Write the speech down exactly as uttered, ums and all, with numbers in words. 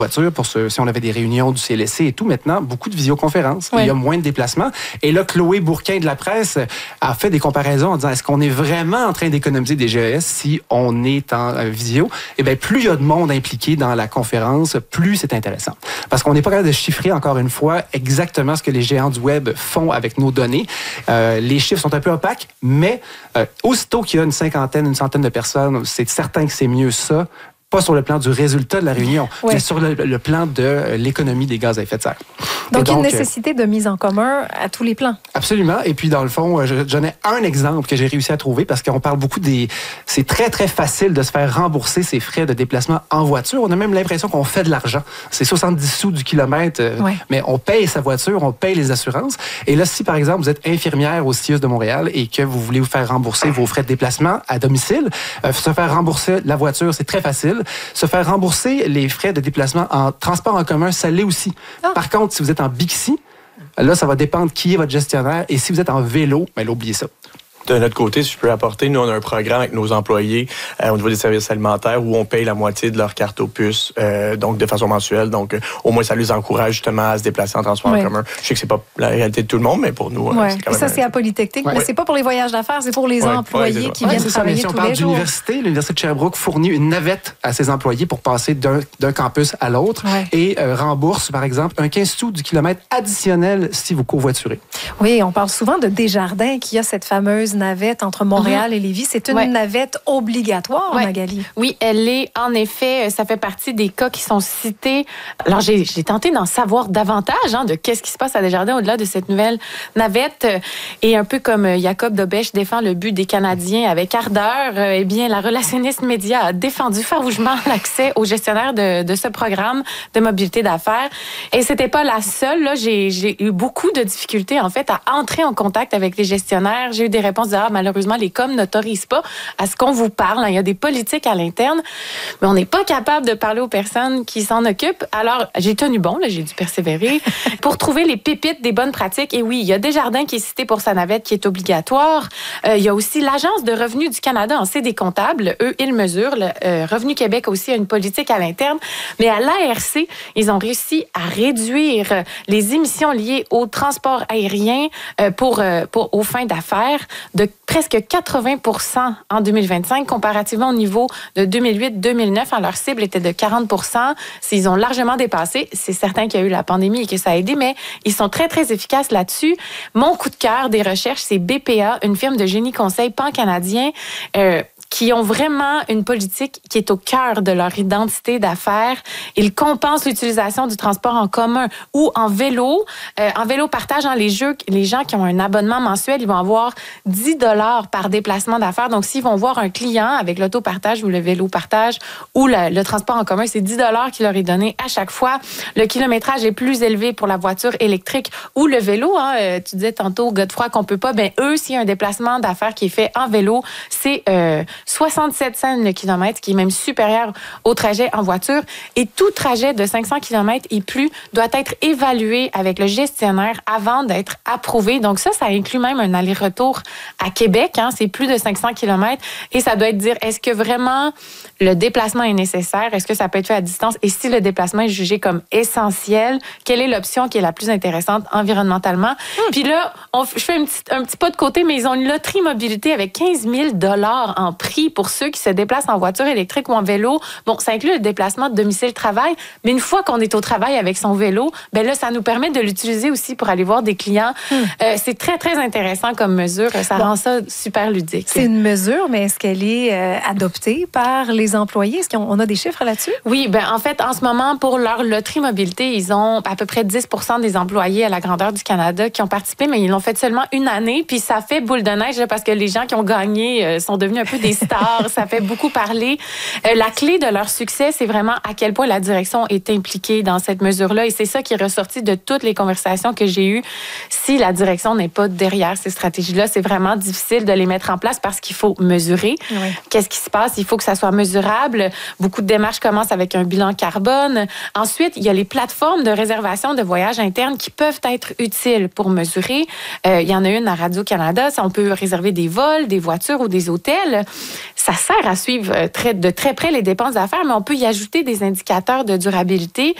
voiture pour ce, si on avait des réunions du C L S C et tout. Maintenant, beaucoup de visioconférences. Oui. Il y a moins de déplacements. Et là, Chloé Bourquin de la presse a fait des comparaisons en disant est-ce qu'on est vraiment en train d'économiser des G E S si on est en euh, visio? Eh bien, plus il y a de monde impliqué dans la conférence, plus c'est intéressant. Parce qu'on n'est pas capable de chiffrer, encore une fois, exactement ce que les géants du web font avec nos données. Euh, les chiffres sont un peu opaques, mais euh, aussitôt qu'il y a une cinquantaine, une centaine de personnes, c'est certain que c'est mieux ça. Pas sur le plan du résultat de la réunion, oui. mais sur le, le plan de l'économie des gaz à effet de serre. Donc, donc, une nécessité de mise en commun à tous les plans. Absolument. Et puis, dans le fond, j'en ai un exemple que j'ai réussi à trouver parce qu'on parle beaucoup des... C'est très, très facile de se faire rembourser ses frais de déplacement en voiture. On a même l'impression qu'on fait de l'argent. C'est soixante-dix sous du kilomètre, oui. mais on paye sa voiture, on paye les assurances. Et là, si, par exemple, vous êtes infirmière au C I U S de Montréal et que vous voulez vous faire rembourser vos frais de déplacement à domicile, euh, se faire rembourser la voiture, c'est très facile. Se faire rembourser les frais de déplacement en transport en commun, ça l'est aussi. Ah. Par contre, si vous êtes en Bixi, là, ça va dépendre qui est votre gestionnaire. Et si vous êtes en vélo, bien, là, oubliez ça. De notre côté, si je peux apporter, nous, on a un programme avec nos employés euh, au niveau des services alimentaires où on paye la moitié de leur carte aux puces, euh, donc de façon mensuelle. Donc, euh, au moins, ça les encourage justement à se déplacer en transport oui. en commun. Je sais que c'est pas la réalité de tout le monde, mais pour nous, oui. euh, c'est quand même... Ça, c'est à Polytechnique, ouais. mais c'est pas pour les voyages d'affaires, c'est pour les ouais. employés ouais, qui viennent ouais, travailler ça, mais si tous on parle les jours. d'université, l'Université de Sherbrooke fournit une navette à ses employés pour passer d'un, d'un campus à l'autre ouais. et euh, rembourse, par exemple, un quinze sous du kilomètre additionnel si vous covoiturez. Oui, on parle souvent de Desjardins qui a cette fameuse navette entre Montréal mm-hmm. et Lévis. C'est une ouais. navette obligatoire, ouais. Magali. Oui, elle est. En effet, ça fait partie des cas qui sont cités. Alors, j'ai, j'ai tenté d'en savoir davantage hein, de qu'est-ce qui se passe à Desjardins au-delà de cette nouvelle navette. Et un peu comme Jacob Dobèche défend le but des Canadiens avec ardeur, eh bien, la relationniste média a défendu farouchement l'accès aux gestionnaires de, de ce programme de mobilité d'affaires. Et c'était pas la seule. Là, j'ai, j'ai eu beaucoup de difficultés, en fait, à entrer en contact avec les gestionnaires. J'ai eu des réponses de « Ah, malheureusement, les coms n'autorisent pas à ce qu'on vous parle. » Il y a des politiques à l'interne, mais on n'est pas capable de parler aux personnes qui s'en occupent. Alors, j'ai tenu bon, là, j'ai dû persévérer pour trouver les pépites des bonnes pratiques. Et oui, il y a Desjardins qui est cité pour sa navette qui est obligatoire. Euh, il y a aussi l'Agence de revenus du Canada en C D comptable. Eux, ils mesurent. Le euh, Revenu Québec aussi a une politique à l'interne. Mais à l'A R C, ils ont réussi à réduire les émissions liées au transport aérien euh, pour, euh, pour, aux fins d'affaires de presque quatre-vingts pour cent en deux mille vingt-cinq, comparativement au niveau de deux mille huit deux mille neuf. Leur cible était de quarante pour cent. Ils ont largement dépassé. C'est certain qu'il y a eu la pandémie et que ça a aidé, mais ils sont très, très efficaces là-dessus. Mon coup de cœur des recherches, c'est B P A, une firme de génie conseil pan-canadien, euh, qui ont vraiment une politique qui est au cœur de leur identité d'affaires. Ils compensent l'utilisation du transport en commun ou en vélo. Euh, en vélo partage, hein, les, jeux, les gens qui ont un abonnement mensuel, ils vont avoir dix dollars par déplacement d'affaires. Donc, s'ils vont voir un client avec l'autopartage ou le vélo partage ou le, le transport en commun, c'est dix dollars qui leur est donné à chaque fois. Le kilométrage est plus élevé pour la voiture électrique ou le vélo. Hein. Euh, tu disais tantôt, Godefroy, qu'on peut pas. Ben eux, s'il y a un déplacement d'affaires qui est fait en vélo, c'est euh, soixante-sept cents le kilomètre, qui est même supérieur au trajet en voiture. Et tout trajet de cinq cents kilomètres et plus doit être évalué avec le gestionnaire avant d'être approuvé. Donc ça, ça inclut même un aller-retour à Québec. Hein, c'est plus de cinq cents kilomètres. Et ça doit être dire, est-ce que vraiment le déplacement est nécessaire? Est-ce que ça peut être fait à distance? Et si le déplacement est jugé comme essentiel, quelle est l'option qui est la plus intéressante environnementalement? Hum. Puis là, on, je fais un petit, un petit pas de côté, mais ils ont une loterie mobilité avec quinze mille dollars en prix pour ceux qui se déplacent en voiture électrique ou en vélo. Bon, ça inclut le déplacement de domicile-travail, mais une fois qu'on est au travail avec son vélo, ben là, ça nous permet de l'utiliser aussi pour aller voir des clients. Hum. Euh, c'est très, très intéressant comme mesure. Ça bon. rend ça super ludique. C'est une mesure, mais est-ce qu'elle est euh, adoptée par les employés? Est-ce qu'on a des chiffres là-dessus? Oui, ben en fait, en ce moment, pour leur loterie mobilité, ils ont à peu près dix pour cent des employés à la grandeur du Canada qui ont participé, mais ils l'ont fait seulement une année, puis ça fait boule de neige là, parce que les gens qui ont gagné euh, sont devenus un peu des stars. Ça fait beaucoup parler. Euh, la clé de leur succès, c'est vraiment à quel point la direction est impliquée dans cette mesure-là, et c'est ça qui est ressorti de toutes les conversations que j'ai eues. Si la direction n'est pas derrière ces stratégies-là, c'est vraiment difficile de les mettre en place parce qu'il faut mesurer. Oui. Qu'est-ce qui se passe? Il faut que ça soit mesurable. Beaucoup de démarches commencent avec un bilan carbone. Ensuite, il y a les plateformes de réservation de voyages internes qui peuvent être utiles pour mesurer. Euh, il y en a une à Radio-Canada. On peut réserver des vols, des voitures ou des hôtels. ça sert à suivre très, de très près les dépenses d'affaires, mais on peut y ajouter des indicateurs de durabilité